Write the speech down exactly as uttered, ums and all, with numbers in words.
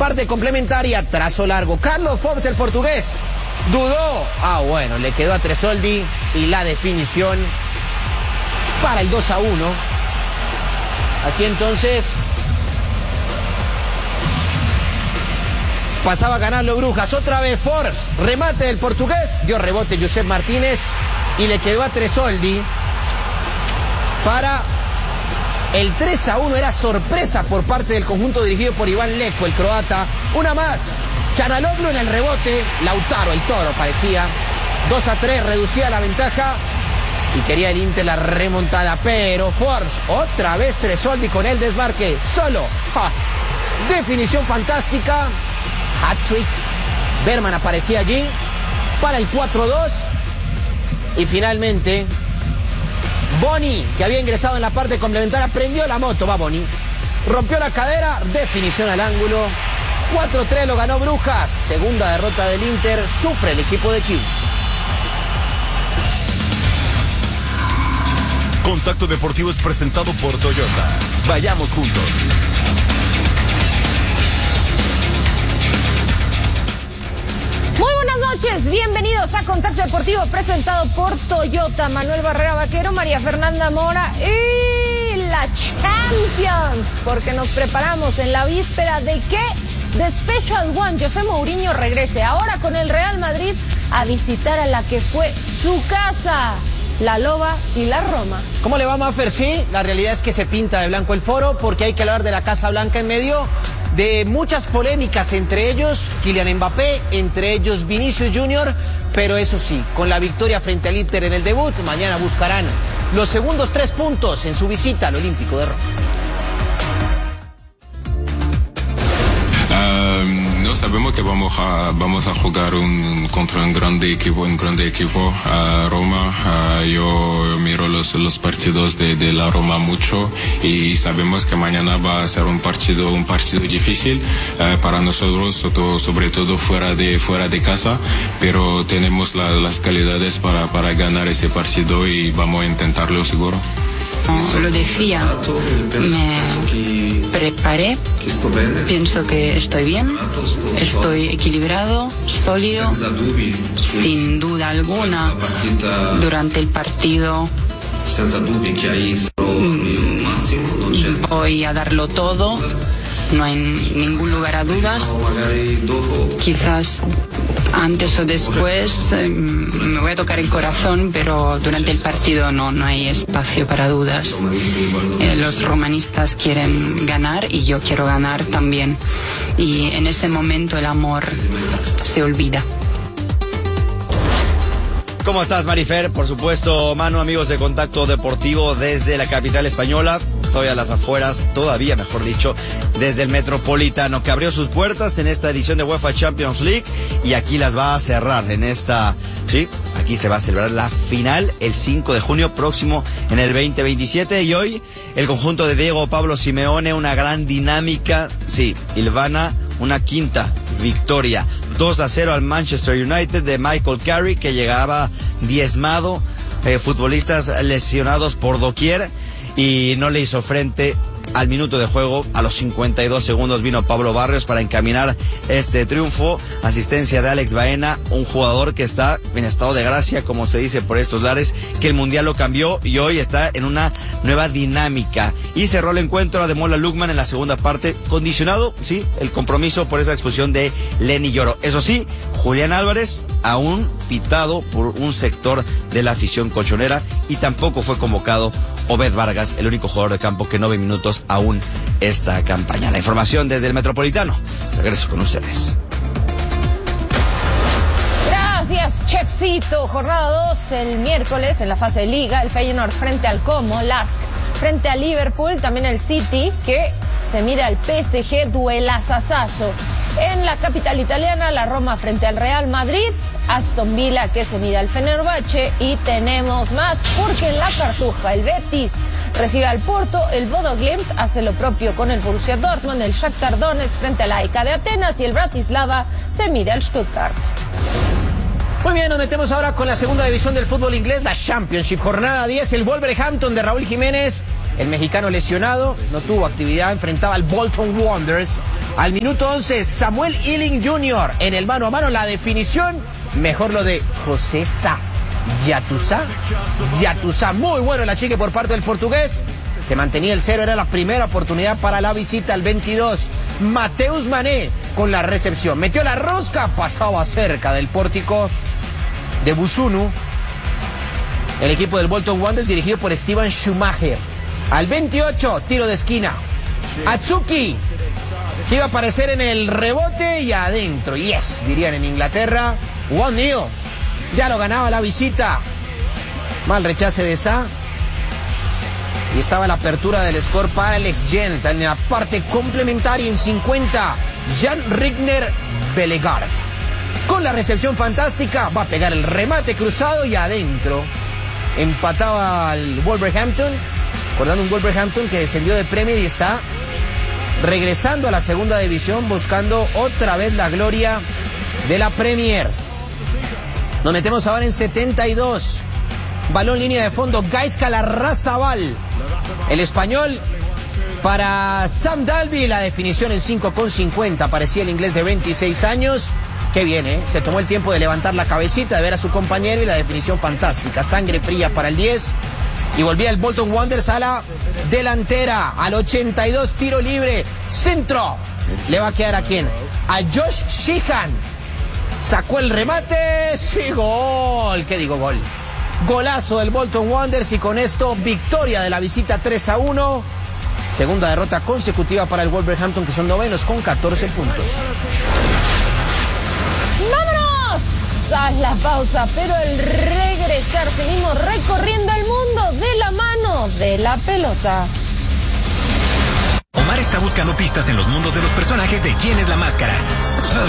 Parte complementaria, trazo largo. Carlos Forbes, el portugués, dudó. Ah, bueno, le quedó a Tresoldi y la definición para el dos a uno. Así entonces pasaba a ganarlo Brujas. Otra vez Forbes, remate del portugués, dio rebote Josep Martínez y le quedó a Tresoldi para el tres a uno. Era sorpresa por parte del conjunto dirigido por Iván Leko, el croata. Una más, Chanaloglu en el rebote, Lautaro, el toro parecía. dos a tres, reducía la ventaja y quería el Inter la remontada, pero Forbes, otra vez Tresoldi con el desmarque, solo. ¡Ja! Definición fantástica, hat-trick. Berman aparecía allí para el cuatro dos y finalmente Boni, que había ingresado en la parte complementaria, prendió la moto, va Boni, rompió la cadera, definición al ángulo. cuatro tres lo ganó Brujas, segunda derrota del Inter, sufre el equipo de Q. Contacto Deportivo es presentado por Toyota. Vayamos juntos. Muy buenas noches, bienvenidos a Contacto Deportivo presentado por Toyota. Manuel Barrera Vaquero, María Fernanda Mora y la Champions, porque nos preparamos en la víspera de que The Special One, José Mourinho, regrese ahora con el Real Madrid a visitar a la que fue su casa, la Loba y la Roma. ¿Cómo le va, Mafer? Sí, la realidad es que se pinta de blanco el foro porque hay que hablar de la Casa Blanca en medio de muchas polémicas, entre ellos Kylian Mbappé, entre ellos Vinicius Junior, pero eso sí, con la victoria frente al Inter en el debut, mañana buscarán los segundos tres puntos en su visita al Olímpico de Roma. Uh, no sabemos que vamos a vamos a jugar un contra un grande equipo, un grande equipo, uh, Roma. Uh, yo miro los los partidos de, de la Roma mucho y sabemos que mañana va a ser un partido un partido difícil uh, para nosotros, todo, sobre todo fuera de fuera de casa, pero tenemos la, las calidades para para ganar ese partido y vamos a intentarlo seguro. Lo decía, me preparé, pienso que estoy bien, estoy equilibrado, sólido, sin duda alguna. Durante el partido voy a darlo todo, no hay ningún lugar a dudas. Quizás antes o después eh, me voy a tocar el corazón, pero durante el partido no, no hay espacio para dudas. Eh, los romanistas quieren ganar y yo quiero ganar también. Y en ese momento el amor se olvida. ¿Cómo estás, Marifer? Por supuesto, Manu, amigos de Contacto Deportivo desde la capital española, todavía a las afueras, todavía mejor dicho, desde el Metropolitano, que abrió sus puertas en esta edición de UEFA Champions League y aquí las va a cerrar en esta, sí, aquí se va a celebrar la final el cinco de junio próximo en el veinte veintisiete y hoy el conjunto de Diego Pablo Simeone, una gran dinámica, sí, hilvana una quinta victoria, dos a cero al Manchester United de Michael Carrick, que llegaba diezmado, eh, futbolistas lesionados por doquier, y no le hizo frente al minuto de juego. A los cincuenta y dos segundos vino Pablo Barrios para encaminar este triunfo. Asistencia de Alex Baena, un jugador que está en estado de gracia, como se dice por estos lares, que el Mundial lo cambió y hoy está en una nueva dinámica. Y cerró el encuentro Ademola Lookman en la segunda parte, condicionado, sí, el compromiso por esa expulsión de Lenny Yoro. Eso sí, Julián Álvarez aún pitado por un sector de la afición colchonera y tampoco fue convocado Obed Vargas, el único jugador de campo que no ve minutos aún esta campaña. La información desde el Metropolitano. Regreso con ustedes. Gracias, Chefcito. Jornada dos el miércoles en la fase de Liga. El Feyenoord frente al Como, Lask frente al Liverpool, también el City que se mira al P S G, duelazazazo. En la capital italiana, la Roma frente al Real Madrid, Aston Villa que se mide al Fenerbahce y tenemos más porque en la Cartuja el Betis recibe al Porto, el Bodo Glimt hace lo propio con el Borussia Dortmund, el Shakhtar Donetsk frente al A E K de Atenas y el Bratislava se mide al Stuttgart. Muy bien, nos metemos ahora con la segunda división del fútbol inglés, la Championship, jornada diez, el Wolverhampton de Raúl Jiménez, el mexicano lesionado, no tuvo actividad, enfrentaba al Bolton Wanderers Al minuto once, Samuel Ealing junior En el mano a mano, la definición, mejor lo de José Sá. Yatusa, Yatusa, muy bueno el achique por parte del portugués. Se mantenía el cero, era la primera oportunidad para la visita al veintidós. Mateus Mané con la recepción. Metió la rosca, pasaba cerca del pórtico de Busunu. El equipo del Bolton Wanderers dirigido por Steven Schumacher. Al veintiocho, tiro de esquina. Atsuki, que iba a aparecer en el rebote y adentro. Yes, dirían en Inglaterra. One nil. Ya lo ganaba la visita. Mal rechace de Sá. Y estaba la apertura del score para Alex Gent. En la parte complementaria en cincuenta. Jan Rigner Bellegaard. Con la recepción fantástica. Va a pegar el remate cruzado y adentro. Empataba al Wolverhampton. Recordando un Wolverhampton que descendió de Premier y está regresando a la segunda división. Buscando otra vez la gloria de la Premier. Nos metemos ahora en setenta y dos. Balón línea de fondo. Gaisca Larrazabal. El español para Sam Dalby. La definición en cinco con cincuenta. Parecía el inglés de veintiséis años. Qué bien, ¿eh? Se tomó el tiempo de levantar la cabecita, de ver a su compañero y la definición fantástica. Sangre fría para el diez. Y volvía el Bolton Wanderers a la delantera. Al ochenta y dos, tiro libre. Centro. ¿Le va a quedar a quién? A Josh Sheehan. Sacó el remate. Sí, gol. ¿Qué digo, gol? Golazo del Bolton Wanderers y con esto victoria de la visita tres a uno. Segunda derrota consecutiva para el Wolverhampton, que son novenos con catorce puntos. ¡Vámonos! Tras la pausa, pero al regresar seguimos recorriendo el mundo de la mano de la pelota. Omar está buscando pistas en los mundos de los personajes de ¿Quién es la máscara?